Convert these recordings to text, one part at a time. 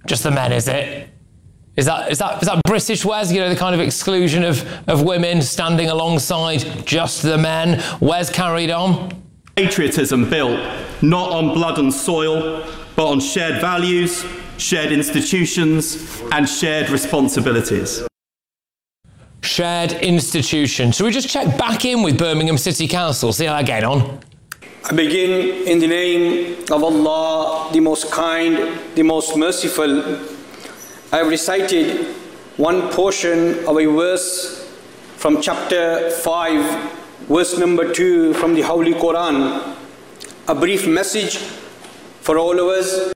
Just the men, is it? Is that British, Wes? You know, the kind of exclusion of women standing alongside just the men. Wes carried on. Patriotism built not on blood and soil, but on shared values, shared institutions, and shared responsibilities. Shared institution. Should we just check back in with Birmingham City Council, see how they're getting on? I begin in the name of Allah, the most kind, the most merciful. I have recited one portion of a verse from chapter 5, verse number 2 from the Holy Quran. A brief message for all of us.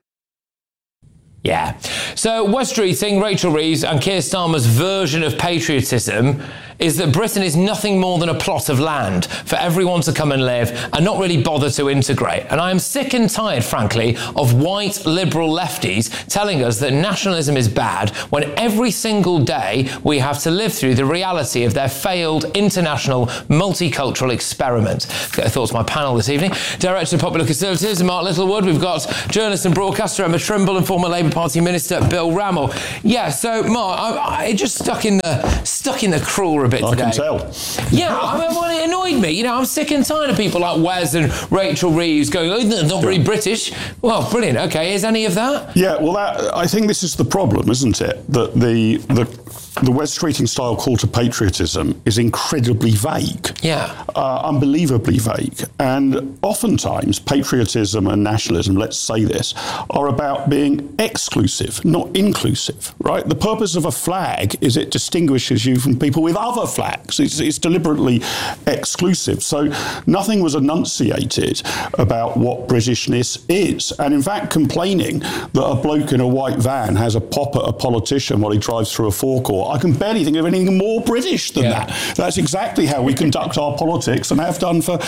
Yeah. So Wes Streeting, Rachel Reeves and Keir Starmer's version of patriotism is that Britain is nothing more than a plot of land for everyone to come and live and not really bother to integrate. And I am sick and tired, frankly, of white liberal lefties telling us that nationalism is bad when every single day we have to live through the reality of their failed international multicultural experiment. Get the thoughts of my panel this evening. Director of Popular Conservatives, Mark Littlewood. We've got journalist and broadcaster Emma Trimble and former Labour Party Minister Bill Rammell. Yeah, so Mark, it just stuck in the craw a bit today. I can tell. Yeah, well, it annoyed me. You know, I'm sick and tired of people like Wes and Rachel Reeves going, oh, they're not very British. Well, brilliant. Okay, is any of that? Yeah, well, I think this is the problem, isn't it? That the Wes Streeting style call to patriotism is incredibly vague. Yeah. Unbelievably vague. And oftentimes, patriotism and nationalism, let's say this, are about being exclusive, not inclusive, right? The purpose of a flag is it distinguishes you from people with other flags. It's deliberately exclusive. So nothing was enunciated about what Britishness is. And in fact, complaining that a bloke in a white van has a pop at a politician while he drives through a forecourt, I can barely think of anything more British than that. That's exactly how we conduct our politics and have done for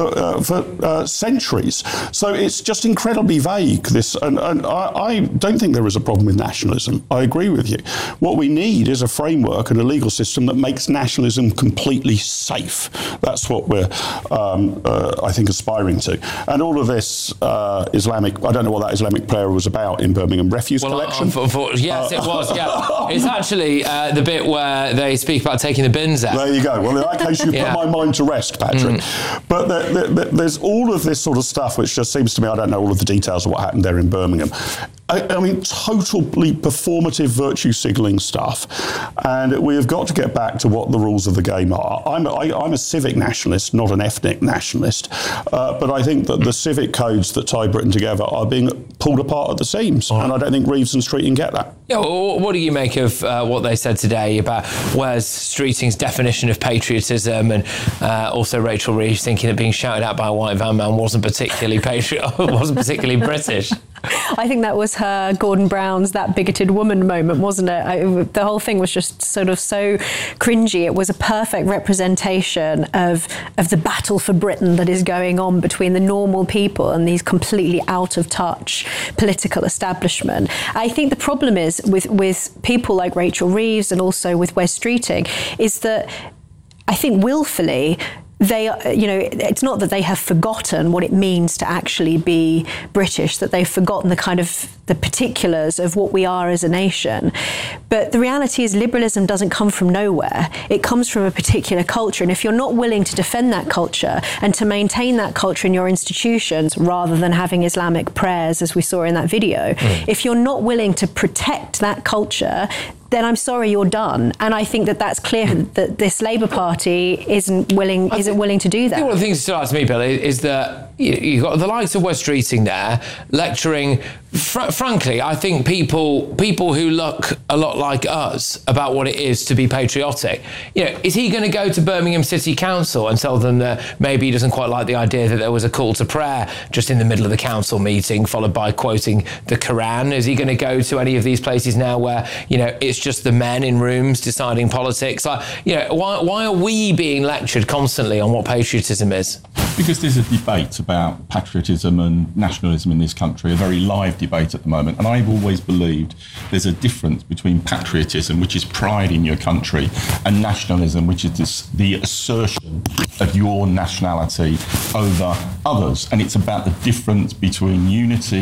centuries. So it's just incredibly vague, this, and I don't think there is a problem with nationalism. I agree with you. What we need is a framework and a legal system that makes nationalism completely safe. That's what we're, I think, aspiring to. And all of this Islamic, I don't know what that Islamic prayer was about in Birmingham, refuse collection? Yes, it was, yeah. It's actually the bit where they speak about taking the bins out. There you go. Well, in that case, you put my mind to rest, Patrick. But there's all of this sort of stuff which just seems to me, I don't know all of the details of what happened there in Birmingham. I mean, totally performative virtue signalling stuff. And we have got to get back to what the rules of the game are. I'm a civic nationalist, not an ethnic nationalist. But I think that the civic codes that tie Britain together are being pulled apart at the seams. And I don't think Reeves and Streeting get that. Yeah, well, what do you make of what they said today about Wes Streeting's definition of patriotism, and also Rachel Reeves thinking that being shouted at by a white van man wasn't particularly wasn't particularly British? I think that was her Gordon Brown's "that bigoted woman" moment, wasn't it? The whole thing was just sort of so cringy. It was a perfect representation of the battle for Britain that is going on between the normal people and these completely out of touch political establishment. I think the problem is with people like Rachel Reeves and also with Wes Streeting is that I think willfully they, it's not that they have forgotten what it means to actually be British, that they've forgotten the kind of the particulars of what we are as a nation. But the reality is liberalism doesn't come from nowhere. It comes from a particular culture. And if you're not willing to defend that culture and to maintain that culture in your institutions rather than having Islamic prayers, as we saw in that video, if you're not willing to protect that culture, then I'm sorry, you're done. And I think that that's clear that this Labour Party isn't willing to do that. I think one of the things that stood out to me, Bill, is that you've got the likes of Wes Streeting there lecturing. Frankly, I think people who look a lot like us about what it is to be patriotic. Is he going to go to Birmingham City Council and tell them that maybe he doesn't quite like the idea that there was a call to prayer just in the middle of the council meeting, followed by quoting the Quran? Is he going to go to any of these places now where it's just the men in rooms deciding politics? Why are we being lectured constantly on what patriotism is? Because there's a debate about patriotism and nationalism in this country, a very live debate at the moment. And I've always believed there's a difference between patriotism, which is pride in your country, and nationalism, which is the assertion of your nationality over others. And it's about the difference between unity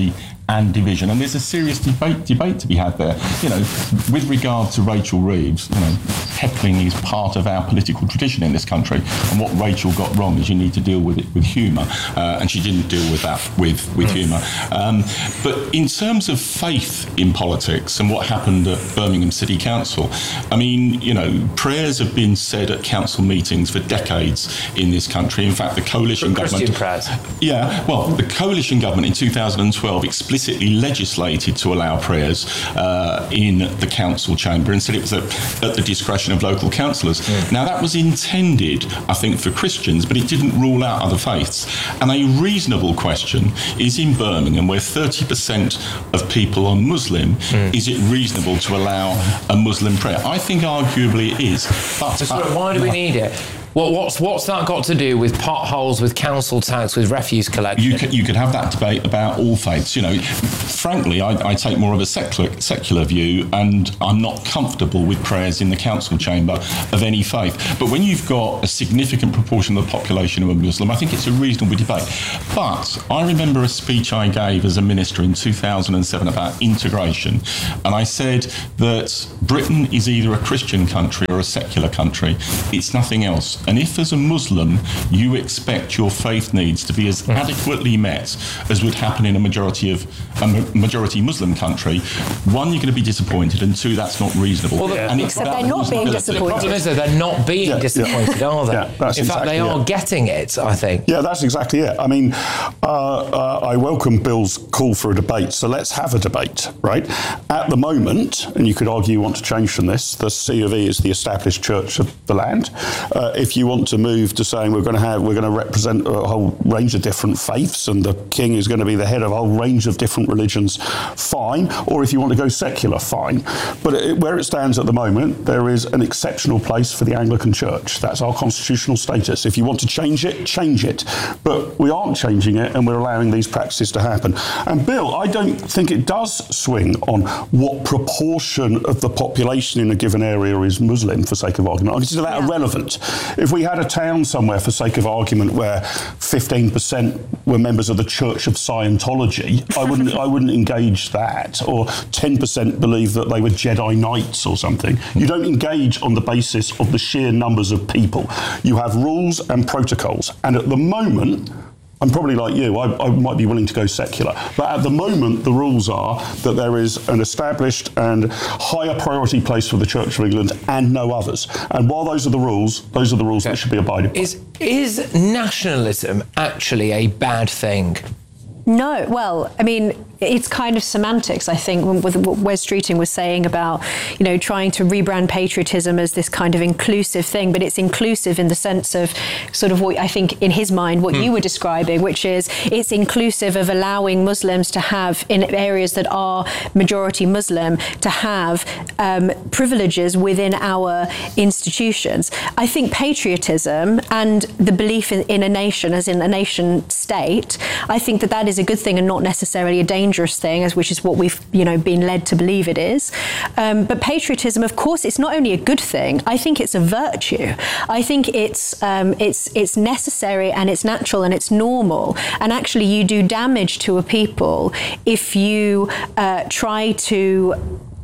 and division. And there's a serious debate to be had there. You know, with regard to Rachel Reeves, you know, heckling is part of our political tradition in this country. And what Rachel got wrong is you need to deal with it with humour. And she didn't deal with that with humour. But in terms of faith in politics and what happened at Birmingham City Council, I mean, you know, prayers have been said at council meetings for decades in this country. In fact, the coalition government... Christian prayers. Yeah, well, the coalition government in 2012 explicitly legislated to allow prayers in the council chamber and said it was at the discretion of local councillors. Now, that was intended, I think, for Christians, but it didn't rule out other faiths. And a reasonable question is, in Birmingham, where 30% of people are Muslim, is it reasonable to allow a Muslim prayer? I think arguably it is. But why do we need it? What's that got to do with potholes, with council tax, with refuse collection? You could have that debate about all faiths. You know, frankly, I take more of a secular view, and I'm not comfortable with prayers in the council chamber of any faith. But when you've got a significant proportion of the population who are Muslim, I think it's a reasonable debate. But I remember a speech I gave as a minister in 2007 about integration, and I said that Britain is either a Christian country or a secular country. It's nothing else. And if, as a Muslim, you expect your faith needs to be as adequately met as would happen in a majority Muslim country, one, you're going to be disappointed, and two, that's not reasonable. Well, except they're not being disappointed. The problem is that they're not being disappointed, are they? Yeah, in fact, they are getting it, I think. Yeah, that's exactly it. I mean, I welcome Bill's call for a debate, so let's have a debate, right? At the moment, and you could argue you want to change from this, the C of E is the established church of the land. If you want to move to saying we're going to represent a whole range of different faiths and the king is going to be the head of a whole range of different religions, fine. Or if you want to go secular, fine. But where it stands at the moment, there is an exceptional place for the Anglican Church. That's our constitutional status. If you want to change it, change it. But we aren't changing it, and we're allowing these practices to happen. And Bill, I don't think it does swing on what proportion of the population in a given area is Muslim, for sake of argument. I consider that irrelevant. If we had a town somewhere, for sake of argument, where 15% were members of the Church of Scientology, I wouldn't engage that. Or 10% believe that they were Jedi Knights or something. You don't engage on the basis of the sheer numbers of people. You have rules and protocols. And at the moment, I'm probably like you, I might be willing to go secular. But at the moment, the rules are that there is an established and higher priority place for the Church of England and no others. And while those are the rules that should be abided by. Is nationalism actually a bad thing? No, well, I mean, it's kind of semantics, I think, with what Wes Streeting was saying about, you know, trying to rebrand patriotism as this kind of inclusive thing, but it's inclusive in the sense of sort of what I think in his mind, what you were describing, which is it's inclusive of allowing Muslims to have, in areas that are majority Muslim, to have privileges within our institutions. I think patriotism and the belief in a nation, as in a nation state, I think that is a good thing and not necessarily a dangerous thing, which is what we've, you know, been led to believe it is. But patriotism, of course, it's not only a good thing. I think it's a virtue. I think it's necessary and it's natural and it's normal. And actually, you do damage to a people if you try to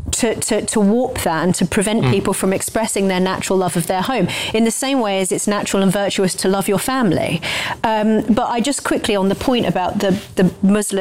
warp that and to prevent people from expressing their natural love of their home, in the same way as it's natural and virtuous to love your family. But I just quickly, on the point about the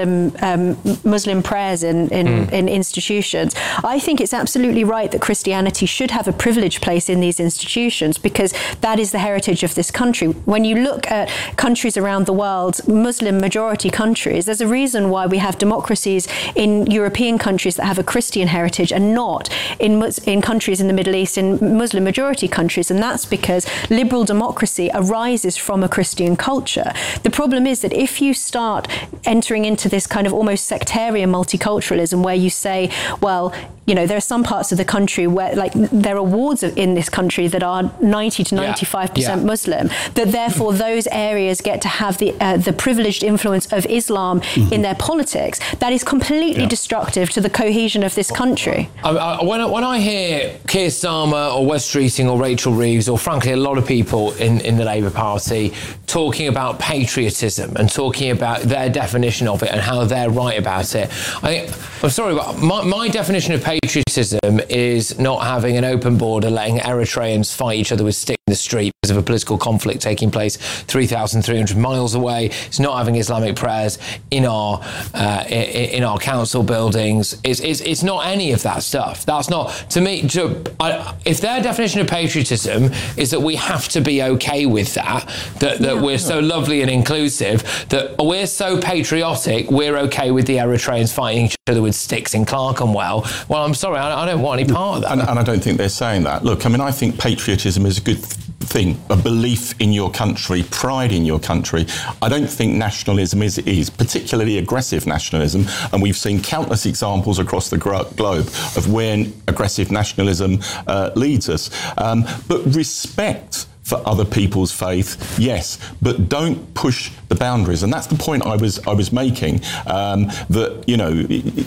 Muslim prayers in institutions, I think it's absolutely right that Christianity should have a privileged place in these institutions, because that is the heritage of this country. When you look at countries around the world, Muslim majority countries, there's a reason why we have democracies in European countries that have a Christian heritage and not in countries in the Middle East, in Muslim majority countries, and that's because liberal democracy arises from a Christian culture. The problem is that if you start entering into this kind of almost sectarian multiculturalism where you say, well, you know, there are some parts of the country where, like, there are wards in this country that are 90 to 95% Muslim, that therefore those areas get to have the privileged influence of Islam in their politics. That is completely destructive to the cohesion of this country. When I hear Keir Starmer or Wes Streeting or Rachel Reeves, or frankly a lot of people in the Labour Party talking about patriotism and talking about their definition of it and how they're right about it, I'm sorry, but my definition of patriotism is not having an open border, letting Eritreans fight each other with sticks in the street because of a political conflict taking place 3,300 miles away. It's not having Islamic prayers in our council buildings. It's not any of that stuff. That's not, to me, if their definition of patriotism is that we have to be okay with that we're so lovely and inclusive, that we're so patriotic, we're okay with the Eritreans fighting each other with sticks in Clerkenwell, well, I'm sorry, I don't want any part of that. And I don't think they're saying that. Look, I mean, I think patriotism is a good thing, a belief in your country, pride in your country. I don't think nationalism is particularly aggressive nationalism, and we've seen countless examples across the globe of where aggressive nationalism leads us. But respect for other people's faith, yes, but don't push the boundaries. And that's the point I was making, that, you know,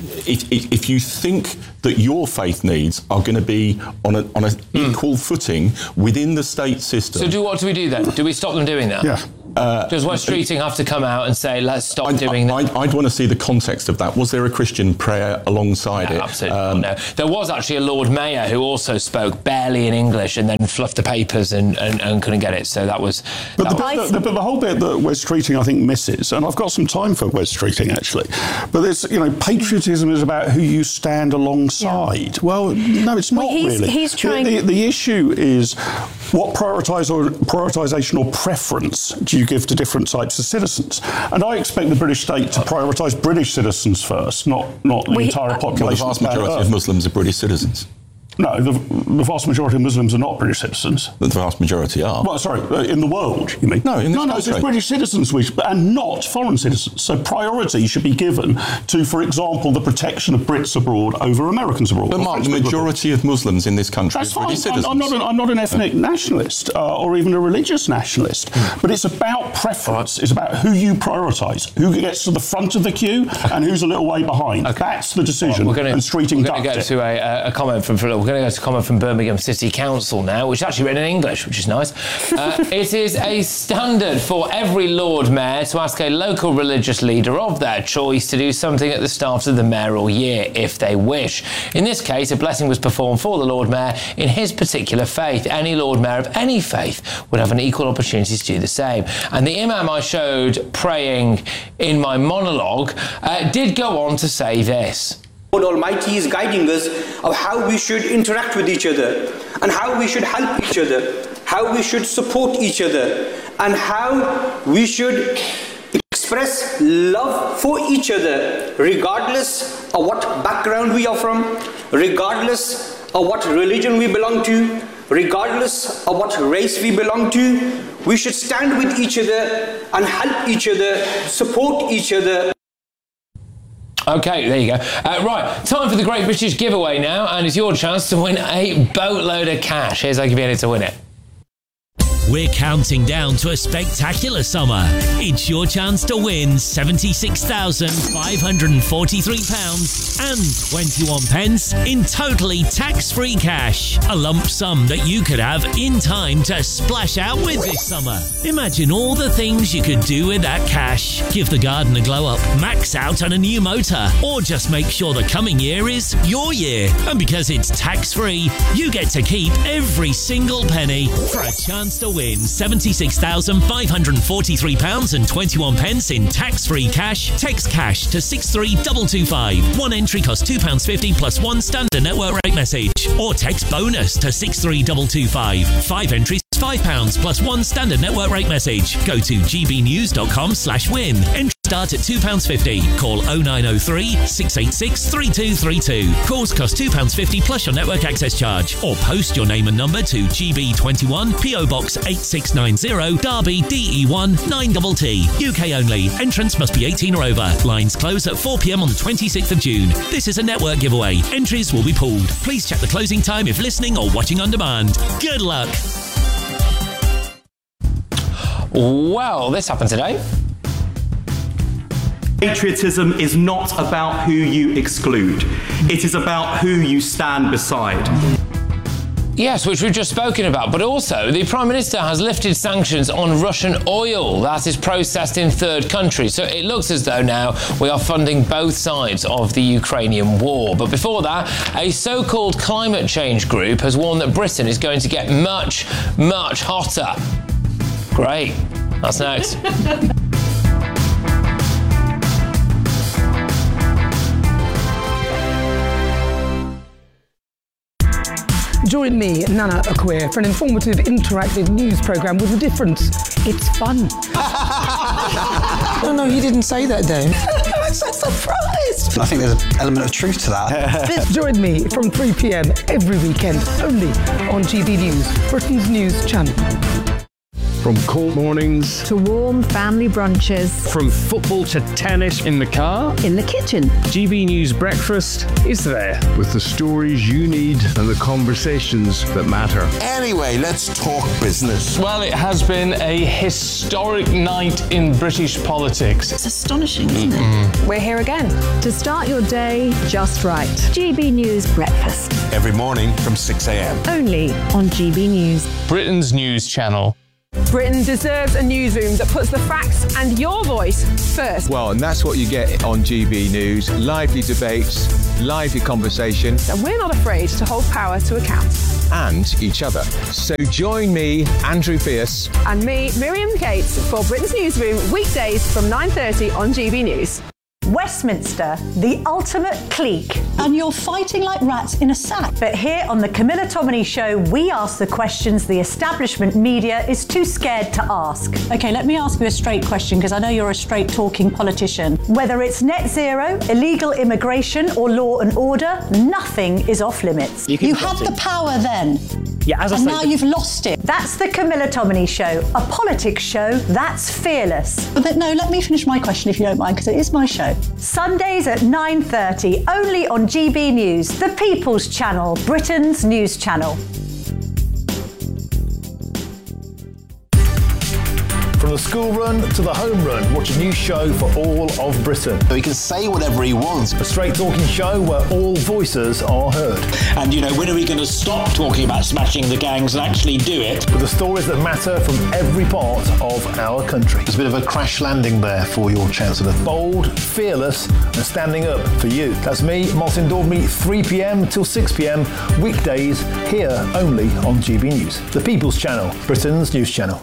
if you think that your faith needs are going to be on an equal footing within the state system. So what do we do then? Do we stop them doing that? Yeah. Does Wes Streeting have to come out and say, let's stop doing that? I'd want to see the context of that. Was there a Christian prayer alongside it? Absolutely no. There was actually a Lord Mayor who also spoke barely in English and then fluffed the papers and couldn't get it. So that was... But the whole bit that Wes Streeting, I think, misses, and I've got some time for Wes Streeting, actually, but it's, you know, patriotism is about who you stand alongside. Yeah. Well, no, it's not really. He's trying... The issue is what prioritisation or preference do you give to different types of citizens? And I expect the British state to prioritise British citizens first, not the entire population. Well, the vast majority of Muslims are British citizens. No, the vast majority of Muslims are not British citizens. The vast majority are. Well, sorry, in the world, you mean? No, in this country. It's British citizens, and not foreign citizens. So priority should be given to, for example, the protection of Brits abroad over Americans abroad. But Mark, the majority of Muslims in this country are British citizens. I'm not an ethnic nationalist or even a religious nationalist, but it's about preference. It's about who you prioritise, who gets to the front of the queue and who's a little way behind. Okay. That's the decision. We're going to go to a comment from Philip. We're going to go to a comment from Birmingham City Council now, which is actually written in English, which is nice. It is a standard for every Lord Mayor to ask a local religious leader of their choice to do something at the start of the mayoral year, if they wish. In this case, a blessing was performed for the Lord Mayor in his particular faith. Any Lord Mayor of any faith would have an equal opportunity to do the same. And the Imam I showed praying in my monologue did go on to say this. God Almighty is guiding us of how we should interact with each other and how we should help each other, how we should support each other, and how we should express love for each other regardless of what background we are from, regardless of what religion we belong to, regardless of what race we belong to. We should stand with each other and help each other, support each other. Okay, there you go. Right, time for the Great British Giveaway now, and it's your chance to win a boatload of cash. Here's how you get in to win it. We're counting down to a spectacular summer. It's your chance to win £76,543 and 21 pence in totally tax-free cash. A lump sum that you could have in time to splash out with this summer. Imagine all the things you could do with that cash. Give the garden a glow up, max out on a new motor, or just make sure the coming year is your year. And because it's tax-free, you get to keep every single penny for a chance to win £76,543 and 21 pence in tax-free cash. Text cash to 63225. One entry costs £2.50 plus one standard network rate message. Or text bonus to 63225. 5 entries, £5 plus one standard network rate message. Go to gbnews.com/win. Entry start at £2.50. Call 0903 686 3232. Calls cost £2.50 plus your network access charge. Or post your name and number to GB21 PO Box 8690 Derby DE1 9TT. UK only. Entrance must be 18 or over. Lines close at 4 p.m. on the 26th of June. This is a network giveaway. Entries will be pulled. Please check the closing time if listening or watching on demand. Good luck. Well, this happened today. Patriotism is not about who you exclude. It is about who you stand beside. Yes, which we've just spoken about, but also the Prime Minister has lifted sanctions on Russian oil that is processed in third countries. So it looks as though now we are funding both sides of the Ukrainian war. But before that, a so-called climate change group has warned that Britain is going to get much, much hotter. Great. That's next. Join me, Nana Akweer, for an informative, interactive news programme with a difference. It's fun. No, you didn't say that, Dave. I'm so surprised. I think there's an element of truth to that. Join me from 3 p.m. every weekend, only on GB News, Britain's news channel. From cold mornings to warm family brunches, from football to tennis, in the car, in the kitchen, GB News Breakfast is there with the stories you need and the conversations that matter. Anyway, let's talk business. Well, it has been a historic night in British politics. It's astonishing, isn't it? We're here again to start your day just right. GB News Breakfast. Every morning from 6 a.m. Only on GB News. Britain's news channel. Britain deserves a newsroom that puts the facts and your voice first. Well, and that's what you get on GB News. Lively debates, lively conversation. And we're not afraid to hold power to account. And each other. So join me, Andrew Pierce. And me, Miriam Cates, for Britain's Newsroom, weekdays from 9:30 on GB News. Westminster, the ultimate clique. And you're fighting like rats in a sack. But here on the Camilla Tominey Show, we ask the questions the establishment media is too scared to ask. OK, let me ask you a straight question, because I know you're a straight-talking politician. Whether it's net zero, illegal immigration or law and order, nothing is off limits. You had the power then. Yeah, as I and say, now you've lost it. That's the Camilla Tominey Show, a politics show that's fearless. But no, let me finish my question if you don't mind, because it is my show. Sundays at 9:30, only on GB News, the People's Channel, Britain's news channel. From the school run to the home run, watch a new show for all of Britain. So he can say whatever he wants. A straight talking show where all voices are heard. And, when are we going to stop talking about smashing the gangs and actually do it? With the stories that matter from every part of our country. There's a bit of a crash landing there for your Chancellor. Bold, fearless and standing up for you. That's me, Martin Daubney, 3 p.m. till 6 p.m. weekdays, here only on GB News. The People's Channel, Britain's news channel.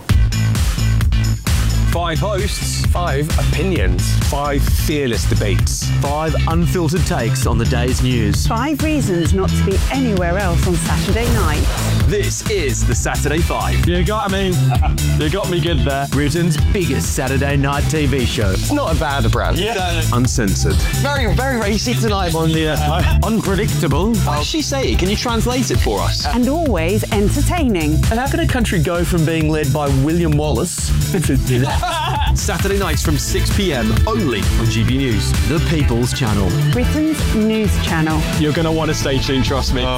5 hosts, 5 opinions, 5 fearless debates, 5 unfiltered takes on the day's news, 5 reasons not to be anywhere else on Saturday night. This is the Saturday 5. You got me good there. Britain's biggest Saturday night TV show. It's not a bad brand. Yeah. Uncensored. Very, very racy tonight on the unpredictable. What did she say? Can you translate it for us? And always entertaining. And how can a country go from being led by William Wallace to Saturday nights from 6 p.m. only on GB News, the People's Channel. Britain's news channel. You're going to want to stay tuned, trust me.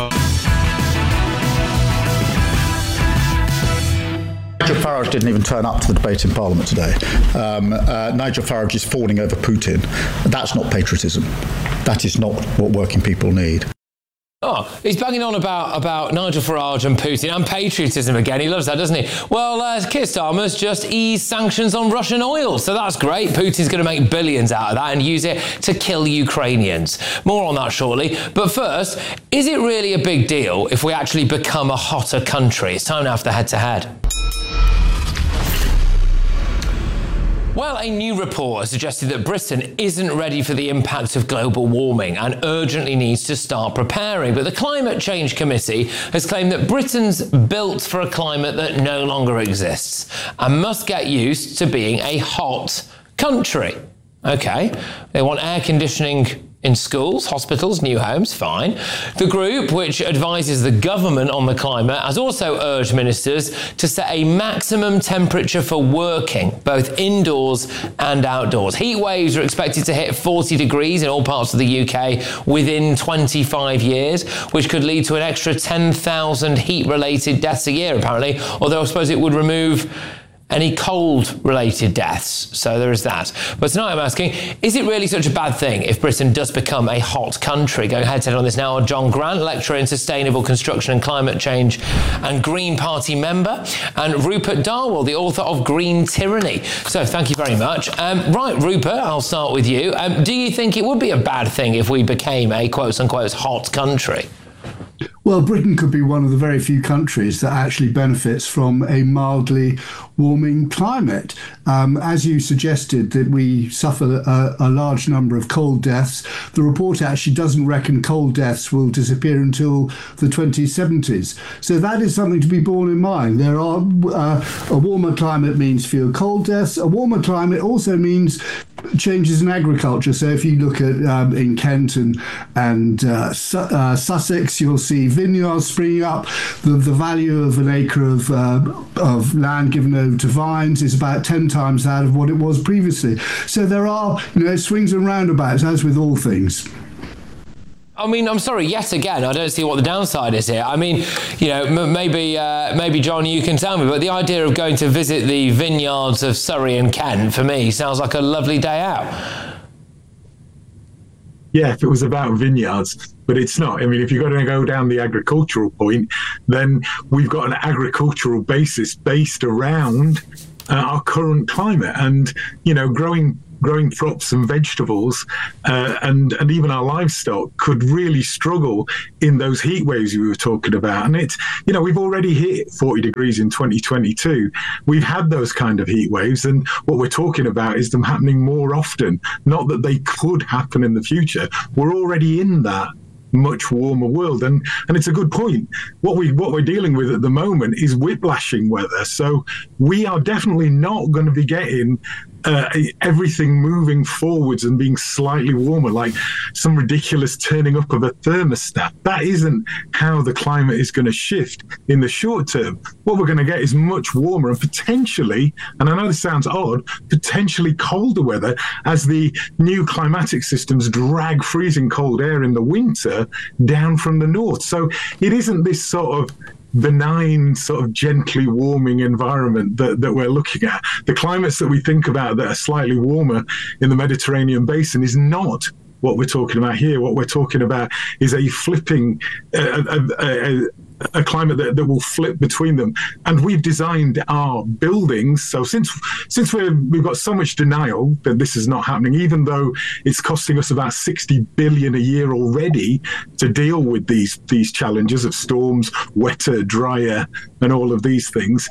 Nigel Farage didn't even turn up to the debate in Parliament today. Nigel Farage is fawning over Putin. That's not patriotism. That is not what working people need. Oh, he's banging on about Nigel Farage and Putin and patriotism again. He loves that, doesn't he? Well, Keir Starmer's just eased sanctions on Russian oil, so that's great. Putin's going to make billions out of that and use it to kill Ukrainians. More on that shortly. But first, is it really a big deal if we actually become a hotter country? It's time now for the head-to-head. Well, a new report has suggested that Britain isn't ready for the impact of global warming and urgently needs to start preparing. But the Climate Change Committee has claimed that Britain's built for a climate that no longer exists and must get used to being a hot country. OK, they want air conditioning in schools, hospitals, new homes, fine. The group, which advises the government on the climate, has also urged ministers to set a maximum temperature for working, both indoors and outdoors. Heat waves are expected to hit 40 degrees in all parts of the UK within 25 years, which could lead to an extra 10,000 heat-related deaths a year, apparently, although I suppose it would remove any cold-related deaths. So there is that. But tonight I'm asking, is it really such a bad thing if Britain does become a hot country? Going head-to-head on this now are John Grant, lecturer in sustainable construction and climate change and Green Party member, and Rupert Darwell, the author of Green Tyranny. So thank you very much. Right, Rupert, I'll start with you. Do you think it would be a bad thing if we became a quote-unquote hot country? Well, Britain could be one of the very few countries that actually benefits from a mildly warming climate. As you suggested, that we suffer a large number of cold deaths. The report actually doesn't reckon cold deaths will disappear until the 2070s. So that is something to be borne in mind. There are a warmer climate means fewer cold deaths. A warmer climate also means changes in agriculture. So if you look at in Kent and Sussex, you'll see vineyards springing up. The value of an acre of land given over to vines is about 10 times that of what it was previously. So there are, swings and roundabouts, as with all things. I mean, I'm sorry, yet again, I don't see what the downside is here. I mean, maybe John, you can tell me, but the idea of going to visit the vineyards of Surrey and Kent, for me, sounds like a lovely day out. Yeah, if it was about vineyards, but it's not. I mean, if you're going to go down the agricultural point, then we've got an agricultural basis based around our current climate and, growing crops and vegetables and even our livestock could really struggle in those heat waves you were talking about. And it's, we've already hit 40 degrees in 2022. We've had those kind of heat waves, and what we're talking about is them happening more often, not that they could happen in the future. We're already in that much warmer world, and it's a good point. What we're dealing with at the moment is whiplashing weather, so we are definitely not going to be getting everything moving forwards and being slightly warmer, like some ridiculous turning up of a thermostat. That isn't how the climate is going to shift in the short term. What we're going to get is much warmer and potentially, and I know this sounds odd, potentially colder weather as the new climatic systems drag freezing cold air in the winter down from the north. So it isn't this sort of benign, sort of gently warming environment that we're looking at. The climates that we think about that are slightly warmer in the Mediterranean basin is not what we're talking about here. What we're talking about is a flipping, a climate that will flip between them. And we've designed our buildings. So since we've got so much denial that this is not happening, even though it's costing us about 60 billion a year already to deal with these challenges of storms, wetter, drier, and all of these things,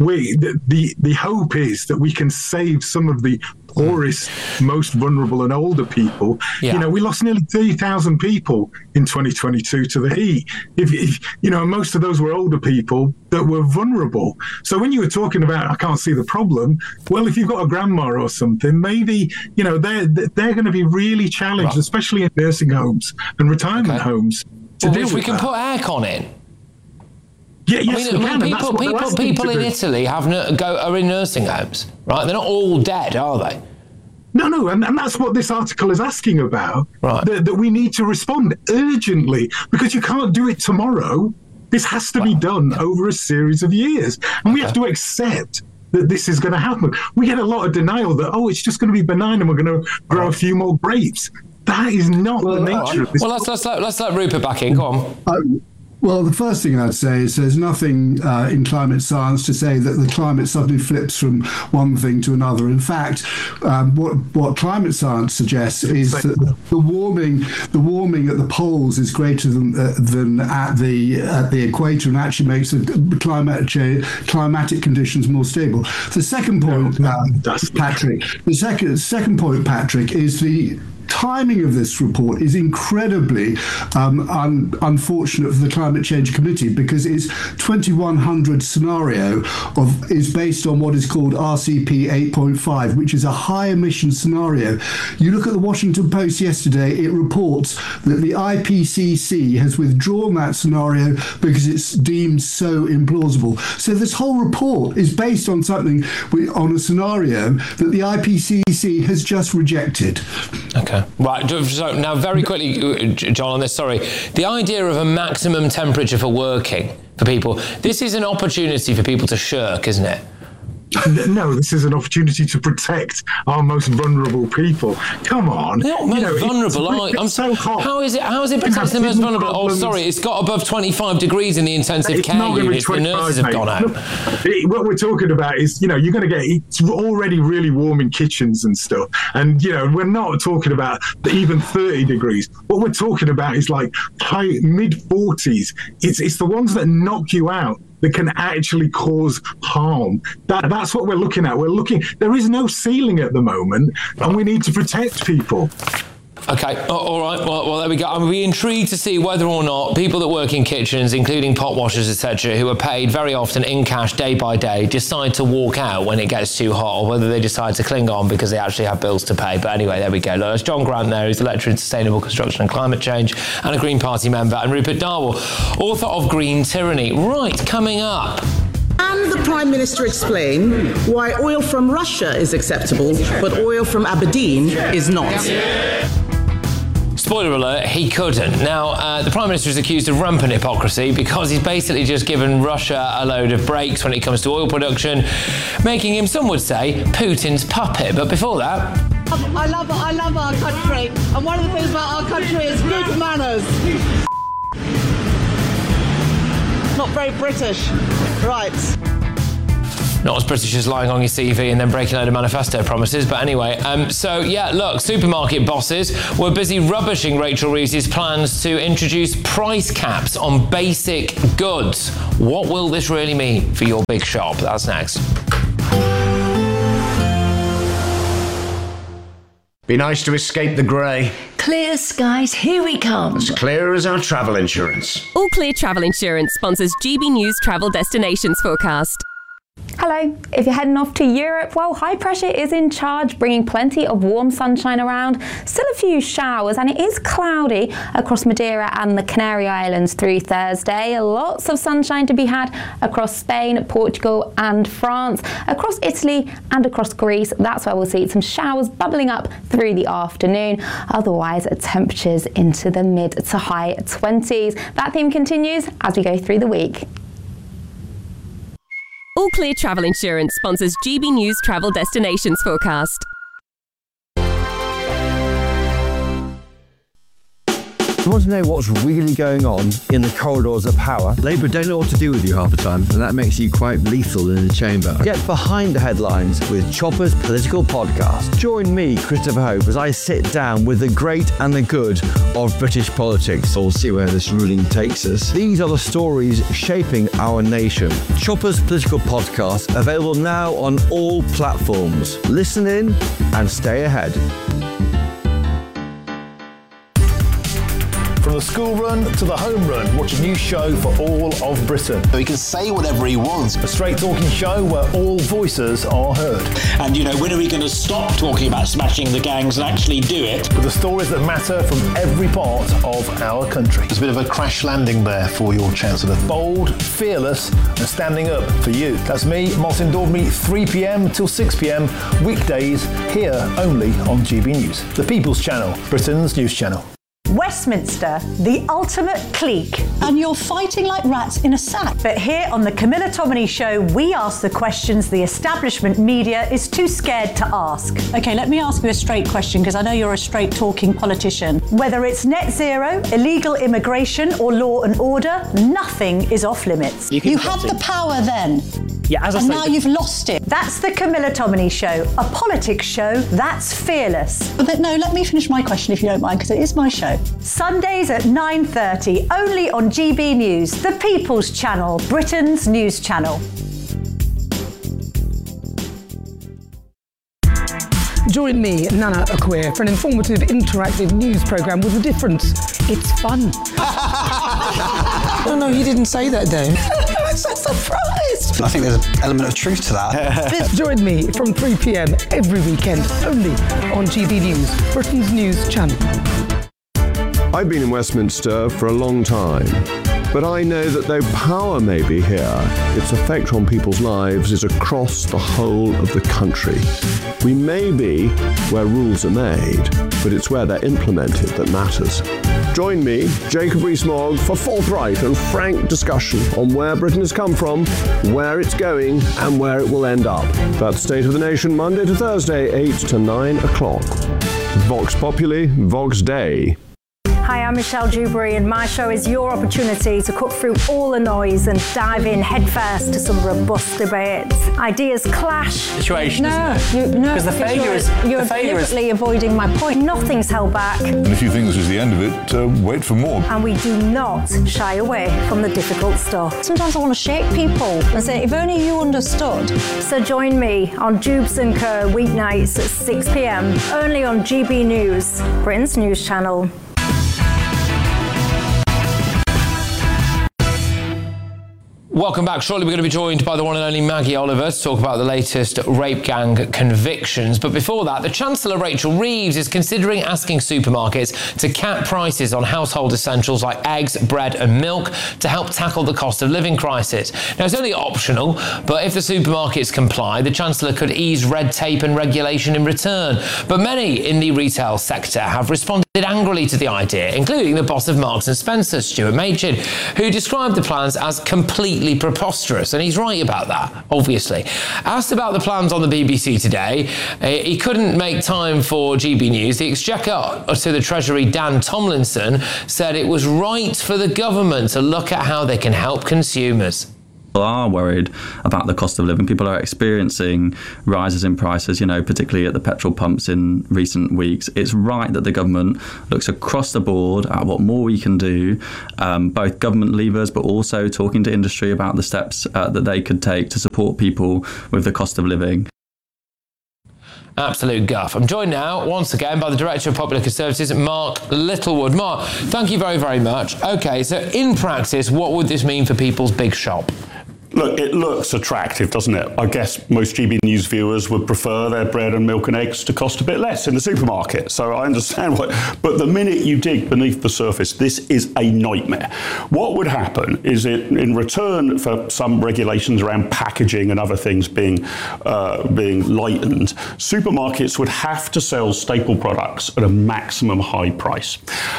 the hope is that we can save some of the poorest, most vulnerable and older people. Yeah. We lost nearly 30,000 people in 2022 to the heat. If most of those were older people that were vulnerable. So when you were talking about, I can't see the problem, well, if you've got a grandma or something, maybe, they're going to be really challenged, right, especially in nursing homes and retirement homes. We can put aircon in. Yeah, yes, we can. People in Italy are in nursing homes, right? They're not all dead, are they? No, and that's what this article is asking about. Right. That we need to respond urgently, because you can't do it tomorrow. This has to be done over a series of years, and we have to accept that this is going to happen. We get a lot of denial that it's just going to be benign and we're going to grow a few more grapes. That is not the nature of this. Well, let's let Rupert back in. Go on. Well, the first thing I'd say is there's nothing in climate science to say that the climate suddenly flips from one thing to another. In fact, what climate science suggests is that the warming at the poles is greater than at the equator, and actually makes the climatic conditions more stable. The second point, Patrick. The second point, Patrick, is the timing of this report is incredibly unfortunate for the Climate Change Committee, because its 2100 scenario is based on what is called RCP 8.5, which is a high emission scenario. You look at the Washington Post yesterday, it reports that the IPCC has withdrawn that scenario because it's deemed so implausible. So this whole report is based on on a scenario that the IPCC has just rejected. Okay. Right, so now very quickly, John, on this, sorry. The idea of a maximum temperature for working for people, this is an opportunity for people to shirk, isn't it? No, this is an opportunity to protect our most vulnerable people. Come on. They're not most vulnerable. It's so hot. How is it protecting the most vulnerable? Oh, sorry, it's got above 25 degrees in the intensive care units. The nurses have gone out. What we're talking about is, you're going to get, it's already really warm in kitchens and stuff. And, we're not talking about even 30 degrees. What we're talking about is like high mid-40s. It's the ones that knock you out, that can actually cause harm. That's what we're looking at. There is no ceiling at the moment, and we need to protect people. Okay, all right, well, there we go. I'm really intrigued to see whether or not people that work in kitchens, including pot washers, etc., who are paid very often in cash day by day, decide to walk out when it gets too hot, or whether they decide to cling on because they actually have bills to pay. But anyway, there we go. Look, there's John Grant there, who's a lecturer in sustainable construction and climate change and a Green Party member, and Rupert Darwell, author of Green Tyranny. Right, coming up. Can the Prime Minister explain why oil from Russia is acceptable, but oil from Aberdeen is not? Spoiler alert, he couldn't. Now, the Prime Minister is accused of rampant hypocrisy because he's basically just given Russia a load of breaks when it comes to oil production, making him, some would say, Putin's puppet. But before that... I love our country, and one of the things about our country is good manners. Not very British. Right. Not as British as lying on your CV and then breaking a load of manifesto promises. But anyway, look, supermarket bosses were busy rubbishing Rachel Reeves' plans to introduce price caps on basic goods. What will this really mean for your big shop? That's next. Be nice to escape the grey. Clear skies, here we come. As clear as our travel insurance. All Clear Travel Insurance sponsors GB News Travel Destinations Forecast. Hello. If you're heading off to Europe, well, high pressure is in charge, bringing plenty of warm sunshine around. Still a few showers, and it is cloudy across Madeira and the Canary Islands through Thursday. Lots of sunshine to be had across Spain, Portugal and France, across Italy and across Greece. That's where we'll see some showers bubbling up through the afternoon. Otherwise, temperatures into the mid to high 20s. That theme continues as we go through the week. All Clear Travel Insurance sponsors GB News Travel Destinations Forecast. You want to know what's really going on in the corridors of power? Labour don't know what to do with you half the time, and that makes you quite lethal in the chamber. Get behind the headlines with Chopper's Political Podcast. Join me, Christopher Hope, as I sit down with the great and the good of British politics. We'll see where this ruling takes us. These are the stories shaping our nation. Chopper's Political Podcast, available now on all platforms. Listen in and stay ahead. From the school run to the home run, watch a new show for all of Britain. So he can say whatever he wants. A straight talking show where all voices are heard. And, when are we going to stop talking about smashing the gangs and actually do it? With the stories that matter from every part of our country. There's a bit of a crash landing there for your Chancellor. Bold, fearless and standing up for you. That's me, Martin Daubney, 3 p.m. till 6 p.m. weekdays here only on GB News. The People's Channel, Britain's news channel. Westminster, the ultimate clique. And you're fighting like rats in a sack. But here on the Camilla Tominey Show, we ask the questions the establishment media is too scared to ask. OK, let me ask you a straight question, because I know you're a straight-talking politician. Whether it's net zero, illegal immigration or law and order, nothing is off limits. You had the power then. Yeah, as I and say, now you've lost it. That's the Camilla Tominey Show, a politics show that's fearless. But no, let me finish my question if you don't mind, because it is my show. Sundays at 9:30, only on GB News, the People's Channel, Britain's news channel. Join me, Nana Akweer, for an informative, interactive news programme with a difference. It's fun. No, you didn't say that, Dave. I'm so surprised. I think there's an element of truth to that. Join me from 3 p.m. every weekend, only on GB News, Britain's news channel. I've been in Westminster for a long time, but I know that though power may be here, its effect on people's lives is across the whole of the country. We may be where rules are made, but it's where they're implemented that matters. Join me, Jacob Rees-Mogg, for forthright and frank discussion on where Britain has come from, where it's going, and where it will end up. That's State of the Nation, Monday to Thursday, 8 to 9 o'clock. Vox Populi, Vox Dei. Hi, I'm Michelle Dewberry, and my show is your opportunity to cut through all the noise and dive in headfirst to some robust debates. Ideas clash. Situation. Because the failure is you're deliberately avoiding my point. Nothing's held back. And if you think this is the end of it, wait for more. And we do not shy away from the difficult stuff. Sometimes I want to shake people and say, if only you understood. So join me on Jubes and Co. weeknights at 6 p.m. only on GB News, Britain's news channel. Welcome back. Shortly we're going to be joined by the one and only Maggie Oliver to talk about the latest rape gang convictions. But before that, the Chancellor Rachel Reeves is considering asking supermarkets to cap prices on household essentials like eggs, bread and milk to help tackle the cost of living crisis. Now, it's only optional, but if the supermarkets comply, the Chancellor could ease red tape and regulation in return. But many in the retail sector have responded angrily to the idea, including the boss of Marks & Spencer, Stuart Machin, who described the plans as completely preposterous, and he's right about that, obviously. Asked about the plans on the BBC today, he couldn't make time for GB News. The Exchequer to the Treasury, Dan Tomlinson, said it was right for the government to look at how they can help consumers. People are worried about the cost of living. People are experiencing rises in prices, particularly at the petrol pumps in recent weeks. It's right that the government looks across the board at what more we can do, both government levers, but also talking to industry about the steps that they could take to support people with the cost of living. Absolute guff. I'm joined now, once again, by the Director of Public Services, Mark Littlewood. Mark, thank you very, very much. OK, so in practice, what would this mean for people's big shop? Look, it looks attractive, doesn't it? I guess most GB News viewers would prefer their bread and milk and eggs to cost a bit less in the supermarket. So I understand but the minute you dig beneath the surface, this is a nightmare. What would happen is in return for some regulations around packaging and other things being lightened, supermarkets would have to sell staple products at a maximum high price.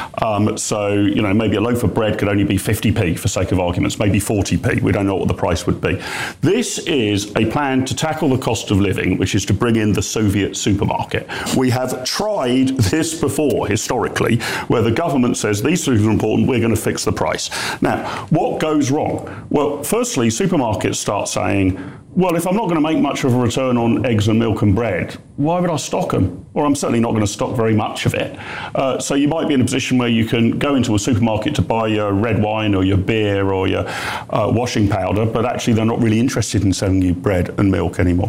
So, maybe a loaf of bread could only be 50p for sake of arguments, maybe 40p. We don't know what the price would be. This is a plan to tackle the cost of living, which is to bring in the Soviet supermarket. We have tried this before, historically, where the government says these things are important, we're going to fix the price. Now, what goes wrong? Well, firstly, supermarkets start saying, well, if I'm not going to make much of a return on eggs and milk and bread, why would I stock them? Or I'm certainly not going to stock very much of it. So you might be in a position where you can go into a supermarket to buy your red wine or your beer or your washing powder, but actually they're not really interested in selling you bread and milk anymore.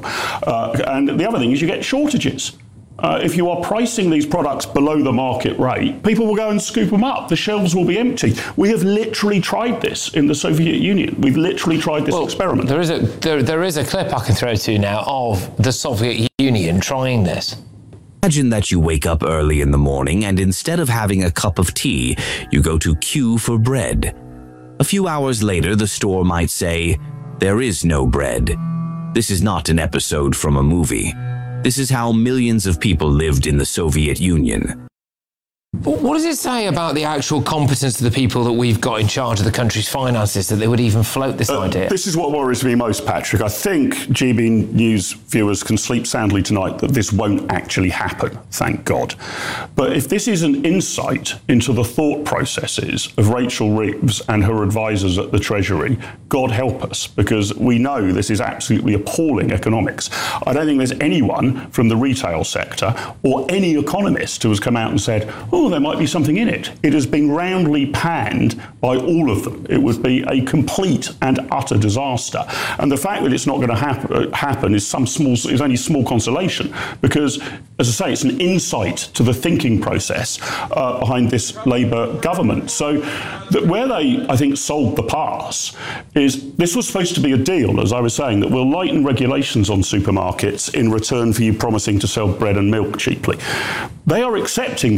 And the other thing is you get shortages. If you are pricing these products below the market rate, people will go and scoop them up. The shelves will be empty. We have literally tried this in the Soviet Union. We've literally tried this experiment. There is a clip I can throw to you now of the Soviet Union trying this. Imagine that you wake up early in the morning and instead of having a cup of tea, you go to queue for bread. A few hours later, the store might say, "There is no bread." This is not an episode from a movie. This is how millions of people lived in the Soviet Union. What does it say about the actual competence of the people that we've got in charge of the country's finances that they would even float this idea? This is what worries me most, Patrick. I think GB News viewers can sleep soundly tonight that this won't actually happen, thank God. But if this is an insight into the thought processes of Rachel Reeves and her advisors at the Treasury, God help us, because we know this is absolutely appalling economics. I don't think there's anyone from the retail sector or any economist who has come out and said, oh, there might be something in it. It has been roundly panned by all of them. It would be a complete and utter disaster. And the fact that it's not going to happen is only small consolation, because, as I say, it's an insight to the thinking process behind this Labour government. So where they, I think, sold the pass is this was supposed to be a deal, as I was saying, that will lighten regulations on supermarkets in return for you promising to sell bread and milk cheaply. They are accepting, therefore, the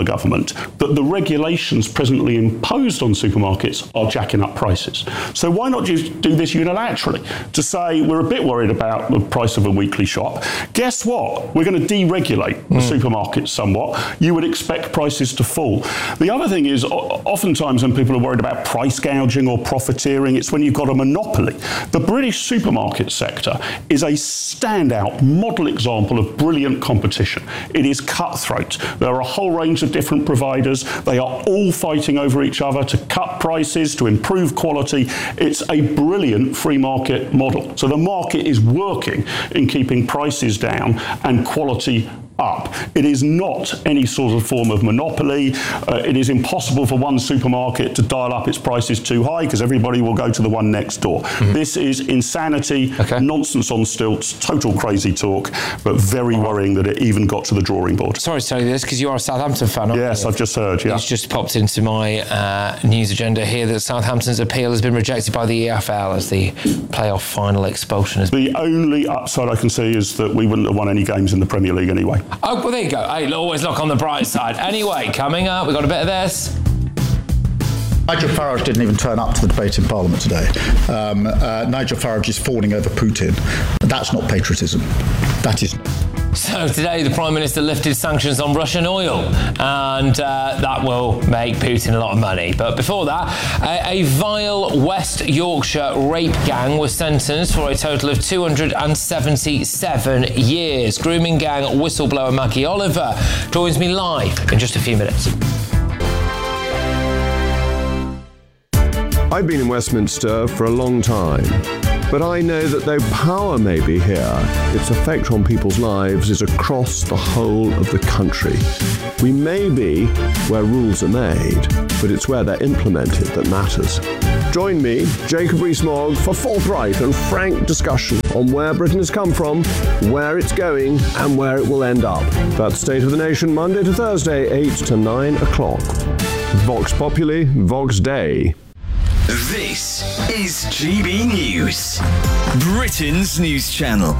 government that the regulations presently imposed on supermarkets are jacking up prices. So why not just do this unilaterally to say we're a bit worried about the price of a weekly shop? Guess what? We're going to deregulate the supermarkets somewhat. You would expect prices to fall. The other thing is, oftentimes when people are worried about price gouging or profiteering, it's when you've got a monopoly. The British supermarket sector is a standout model example of brilliant competition. It is cutthroat. There are a whole range of different providers. They are all fighting over each other to cut prices, to improve quality. It's a brilliant free market model. So the market is working in keeping prices down and quality up. It is not any sort of form of monopoly. It is impossible for one supermarket to dial up its prices too high because everybody will go to the one next door. This is insanity, nonsense on stilts, total crazy talk, but very worrying that it even got to the drawing board. Sorry to tell you this because you are a Southampton fan, aren't you? Yes, I've just heard, yeah. It's just popped into my news agenda here that Southampton's appeal has been rejected by the EFL as the playoff final expulsion has been. The only upside I can see is that we wouldn't have won any games in the Premier League anyway. Oh, well, there you go. Hey, always look on the bright side. Anyway, coming up, we've got a bit of this. Nigel Farage didn't even turn up to the debate in Parliament today. Nigel Farage is fawning over Putin. That's not patriotism. That is. So today the Prime Minister lifted sanctions on Russian oil and that will make Putin a lot of money. But before that, a vile West Yorkshire rape gang was sentenced for a total of 277 years. Grooming gang whistleblower Maggie Oliver joins me live in just a few minutes. I've been in Westminster for a long time, but I know that though power may be here, its effect on people's lives is across the whole of the country. We may be where rules are made, but it's where they're implemented that matters. Join me, Jacob Rees-Mogg, for forthright and frank discussion on where Britain has come from, where it's going, and where it will end up. That's State of the Nation, Monday to Thursday, 8 to 9 o'clock. Vox Populi, Vox Dei. This is GB News, Britain's news channel.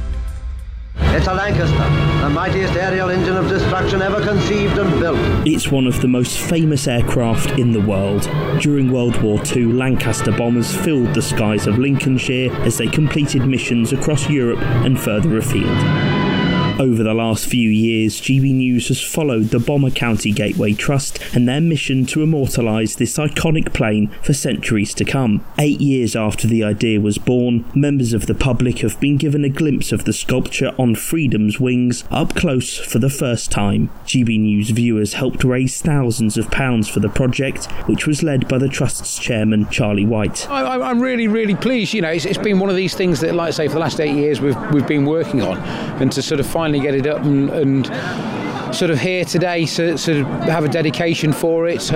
It's a Lancaster, the mightiest aerial engine of destruction ever conceived and built. It's one of the most famous aircraft in the world. During World War II, Lancaster bombers filled the skies of Lincolnshire as they completed missions across Europe and further afield. Over the last few years, GB News has followed the Bomber County Gateway Trust and their mission to immortalise this iconic plane for centuries to come. 8 years after the idea was born, members of the public have been given a glimpse of the sculpture on Freedom's wings up close for the first time. GB News viewers helped raise thousands of pounds for the project, which was led by the Trust's chairman, Charlie White. I'm really, really pleased. You know, it's been one of these things that, like I say, for the last 8 years we've been working on, and to sort of finally get it up and sort of here today, so sort of have a dedication for it.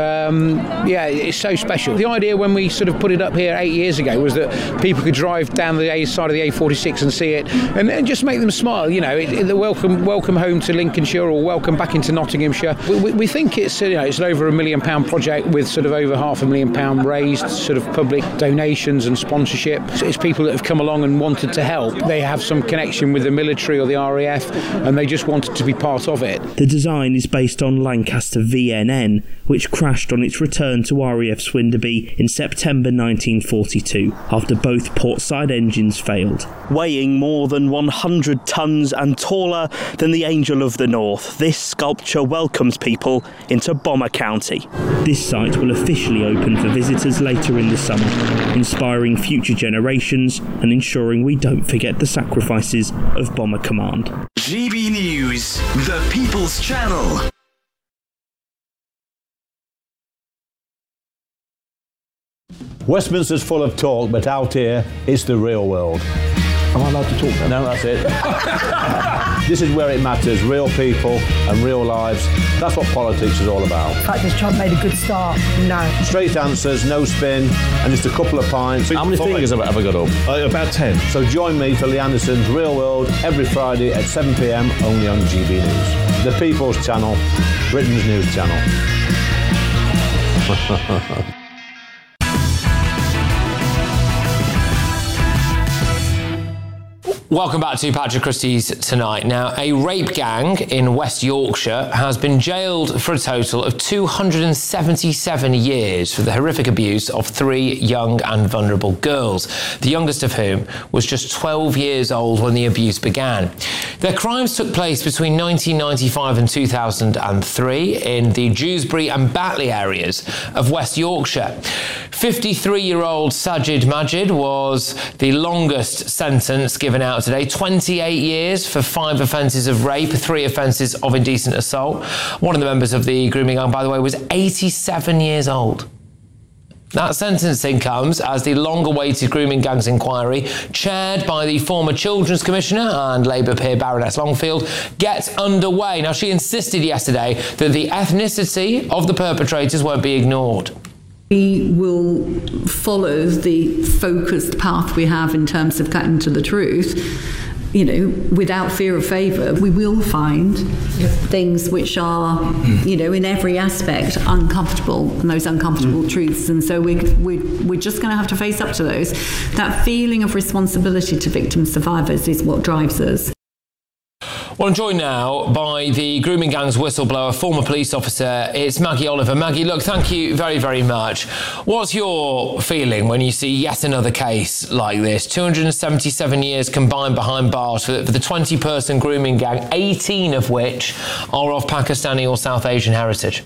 It's so special. The idea when we sort of put it up here 8 years ago was that people could drive down the side of the A46 and see it and just make them smile. You know, the welcome home to Lincolnshire or welcome back into Nottinghamshire. We think it's it's an over £1 million project with sort of over £500,000 raised, sort of public donations and sponsorship. So it's people that have come along and wanted to help. They have some connection with the military or the RAF and they just wanted to be part of it. The design is based on Lancaster VNN, which crashed on its return to RAF Swinderby in September 1942 after both portside engines failed. Weighing more than 100 tonnes and taller than the Angel of the North, this sculpture welcomes people into Bomber County. This site will officially open for visitors later in the summer, inspiring future generations and ensuring we don't forget the sacrifices of Bomber Command. GB News, the People's Channel. Westminster's full of talk, but out here, it's the real world. Am I allowed to talk now? No, that's it. This is where it matters, real people and real lives. That's what politics is all about. The fact has Trump made a good start? No. Straight answers, no spin, and just a couple of pints. How many fingers have I got up? About 10. So join me for Lee Anderson's Real World every Friday at 7 p.m, only on GB News. The People's Channel, Britain's news channel. Welcome back to Patrick Christie's Tonight. Now, a rape gang in West Yorkshire has been jailed for a total of 277 years for the horrific abuse of 3 young and vulnerable girls, the youngest of whom was just 12 years old when the abuse began. Their crimes took place between 1995 and 2003 in the Dewsbury and Batley areas of West Yorkshire. 53-year-old Sajid Majid was the longest sentence given out today, 28 years for 5 offences of rape, 3 offences of indecent assault. One of the members of the grooming gang, by the way, was 87 years old. That sentencing comes as the long-awaited grooming gangs inquiry, chaired by the former Children's Commissioner and Labour peer Baroness Longfield, gets underway. Now, she insisted yesterday that the ethnicity of the perpetrators won't be ignored. We will follow the focused path we have in terms of getting to the truth. You know, without fear of favour, we will find things which are, you know, in every aspect uncomfortable, and those uncomfortable truths. And so we're just going to have to face up to those. That feeling of responsibility to victim survivors is what drives us. Well, I'm joined now by the grooming gang's whistleblower, former police officer. It's Maggie Oliver. Maggie, look, thank you very, very much. What's your feeling when you see yet another case like this? 277 years combined behind bars for the 20-person grooming gang, 18 of which are of Pakistani or South Asian heritage.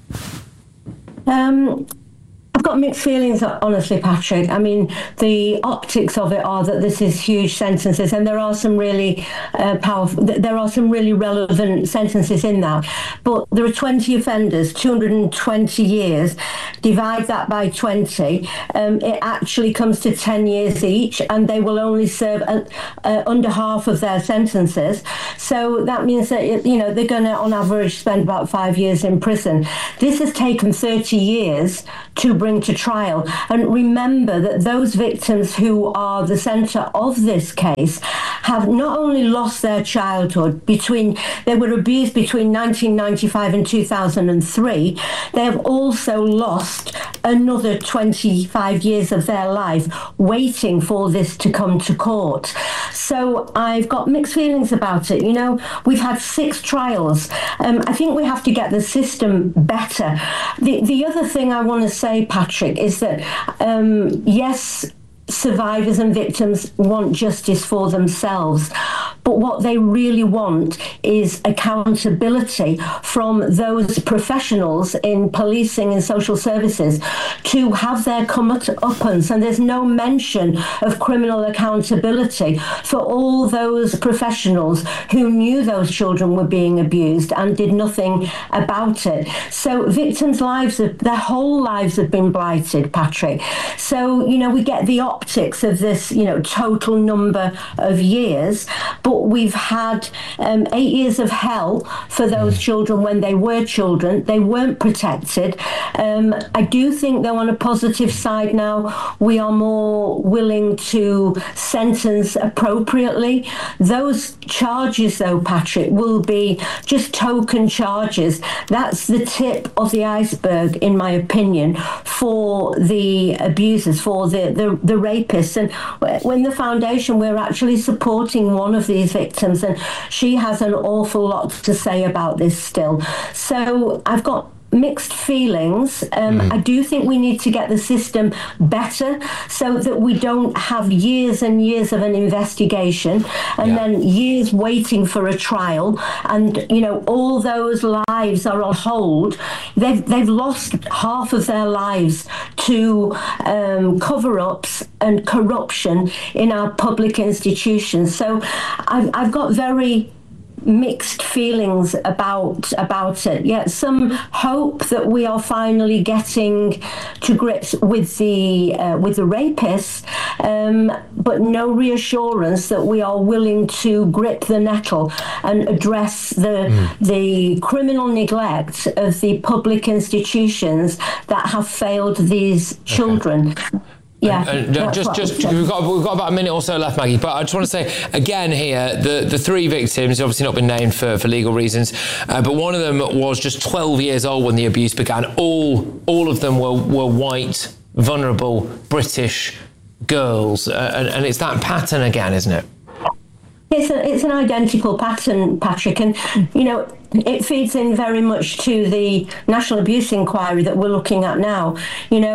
I've got mixed feelings, honestly, Patrick. I mean, the optics of it are that this is huge sentences, and there are some really there are some really relevant sentences in that. But there are 20 offenders, 220 years. Divide that by 20, it actually comes to 10 years each, and they will only serve under half of their sentences. So that means that, you know, they're going to, on average, spend about 5 years in prison. This has taken 30 years to bring to trial. And remember that those victims who are the centre of this case have not only lost their childhood they were abused between 1995 and 2003, they have also lost another 25 years of their life waiting for this to come to court. So I've got mixed feelings about it. You know, we've had 6 trials. I think we have to get the system better. The other thing I want to say, Patrick, is that yes, survivors and victims want justice for themselves, but what they really want is accountability from those professionals in policing and social services to have their comeuppance. And there's no mention of criminal accountability for all those professionals who knew those children were being abused and did nothing about it. So victims' lives, their whole lives have been blighted, Patrick. So, you know, we get the optics of this, you know, total number of years, but we've had 8 years of hell for those children when they were children. They weren't protected. I do think, though, on a positive side now, we are more willing to sentence appropriately. Those charges, though, Patrick, will be just token charges. That's the tip of the iceberg, in my opinion, for the abusers, for the rapists. And when the foundation, we're actually supporting one of these victims, and she has an awful lot to say about this still. So I've got mixed feelings. I do think we need to get the system better so that we don't have years and years of an investigation and then years waiting for a trial, and, you know, all those lives are on hold. They've lost half of their lives to cover-ups and corruption in our public institutions. So I've got very mixed feelings about it. Yet some hope that we are finally getting to grips with the rapists, but no reassurance that we are willing to grip the nettle and address the criminal neglect of the public institutions that have failed these children. Yeah, just we've got about a minute or so left, Maggie. But I just want to say again here, the 3 victims, obviously not been named for legal reasons, but one of them was just 12 years old when the abuse began. All of them were white, vulnerable British girls, and it's that pattern again, isn't it? It's an identical pattern, Patrick, and it feeds in very much to the National Abuse Inquiry that we're looking at now. And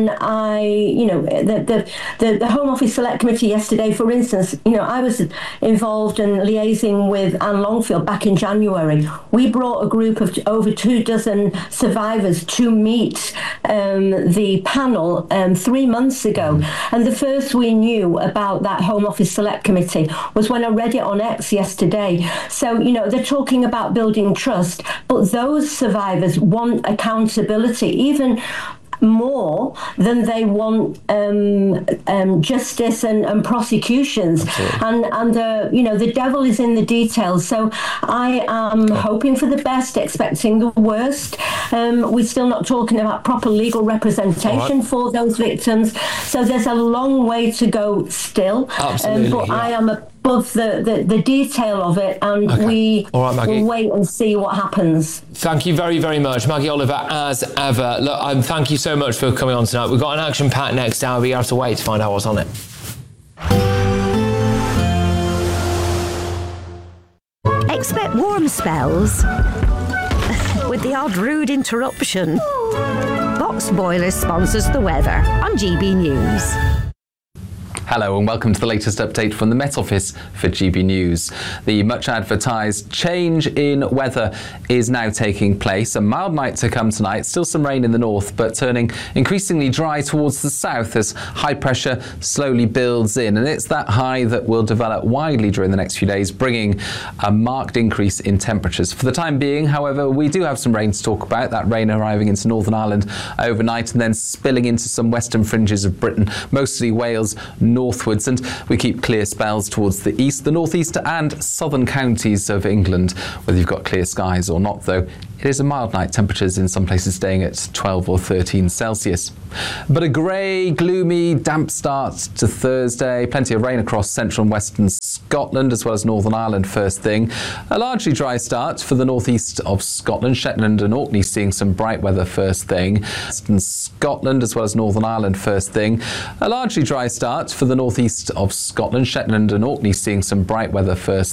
the Home Office Select Committee yesterday, for instance, I was involved in liaising with Anne Longfield back in January. We brought a group of over 24 survivors to meet the panel 3 months ago, and the first we knew about that Home Office Select Committee was when I read it on X yesterday. So they're talking about building trust, but those survivors want accountability even more than they want justice and prosecutions. And the devil is in the details. So I am hoping for the best, expecting the worst. We're still not talking about proper legal representation for those victims. So there's a long way to go still. Absolutely, but I am above the detail of it, and we will wait and see what happens. Thank you very, very much, Maggie Oliver, as ever. Look, thank you so much for coming on tonight. We've got an action pack next hour. We have to wait to find out what's on it. Expect warm spells with the odd rude interruption. Box Boiler sponsors the weather on GB News. Hello and welcome to the latest update from the Met Office for GB News. The much advertised change in weather is now taking place. A mild night to come tonight, still some rain in the north, but turning increasingly dry towards the south as high pressure slowly builds in. And it's that high that will develop widely during the next few days, bringing a marked increase in temperatures. For the time being, however, we do have some rain to talk about, that rain arriving into Northern Ireland overnight and then spilling into some western fringes of Britain, mostly Wales, northwards, and we keep clear spells towards the east, the northeast and southern counties of England. Whether you've got clear skies or not, though, it is a mild night, temperatures in some places staying at 12 or 13 Celsius. But a grey, gloomy, damp start to Thursday. Plenty of rain across central and western Scotland as well as Northern Ireland first thing. A largely dry start for the northeast of Scotland. Shetland and Orkney seeing some bright weather first thing. Western Scotland as well as Northern Ireland first thing. A largely dry start for the northeast of Scotland. Shetland and Orkney seeing some bright weather first